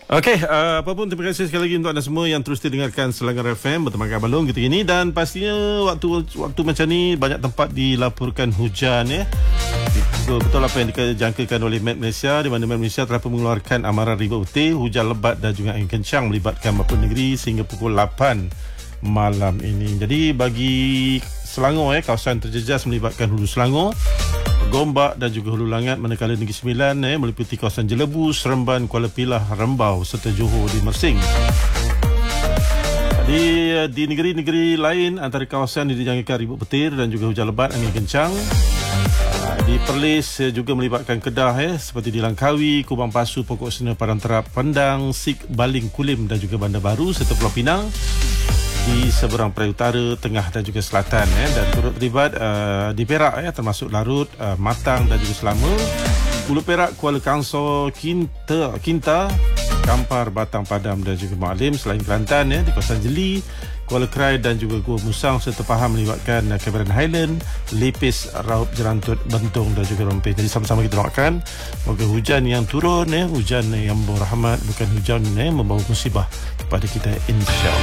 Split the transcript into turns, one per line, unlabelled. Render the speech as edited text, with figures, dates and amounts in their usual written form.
Okey, apa pun terima kasih sekali lagi untuk anda semua yang terus dengarkan Selangor FM bersama Kak Balong ketika ini, dan pastinya waktu macam ni banyak tempat dilaporkan hujan ya. Betul apa yang dijangkakan oleh Met Malaysia, di mana Met Malaysia telah pun mengeluarkan amaran ribut putih, hujan lebat dan juga angin kencang melibatkan beberapa negeri sehingga pukul 8 malam ini. Jadi bagi Selangor kawasan terjejas melibatkan Hulu Selangor, Gombak dan juga Hulu Langat, manakala Negeri Sembilan meliputi kawasan Jelebu, Seremban, Kuala Pilah, Rembau serta Johor di Mersing. Di negeri-negeri lain antara kawasan yang dijangkakan ribut petir dan juga hujan lebat angin kencang. Di Perlis juga melibatkan Kedah seperti di Langkawi, Kubang Pasu, Pokok Sena, Padang Terap, Pendang, Sik, Baling, Kulim dan juga Bandar Baru serta Pulau Pinang di seberang Perai Utara, Tengah dan juga Selatan dan turut terlibat di Perak termasuk Larut, Matang dan juga Selama, Pulau Perak, Kuala Kangsor, Kinta, Kampar, Batang, Padam dan juga Maklim. Selain Kelantan di kawasan Jeli, Kuala Krai dan juga Gua Musang serta Pahang melibatkan Cameron Highland, Lepis, Raup, Jerantut, Bentong dan juga Rompeh. Jadi sama-sama kita doakan semoga hujan yang turun hujan yang berrahmat, bukan hujan membawa musibah kepada kita, insya-Allah.